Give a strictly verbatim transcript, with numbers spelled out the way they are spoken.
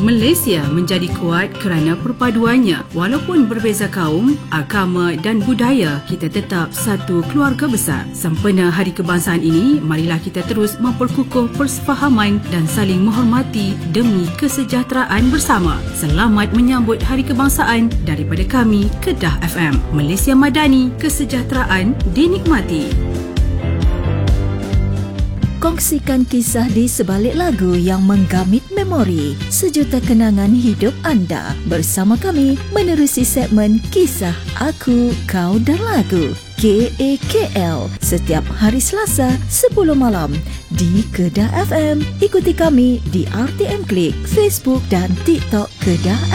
Malaysia menjadi kuat kerana perpaduannya. Walaupun berbeza kaum, agama dan budaya, kita tetap satu keluarga besar. Sempena Hari Kebangsaan ini, marilah kita terus memperkukuh persefahaman dan saling menghormati demi kesejahteraan bersama. Selamat menyambut Hari Kebangsaan daripada kami, Kedah F M. Malaysia Madani, kesejahteraan dinikmati. Kongsikan kisah di sebalik lagu yang menggamit memori, sejuta kenangan hidup anda bersama kami menerusi segmen Kisah Aku, Kau dan Lagu K A K L setiap hari Selasa sepuluh malam di Kedah F M. Ikuti kami di R T M Klik, Facebook dan TikTok Kedah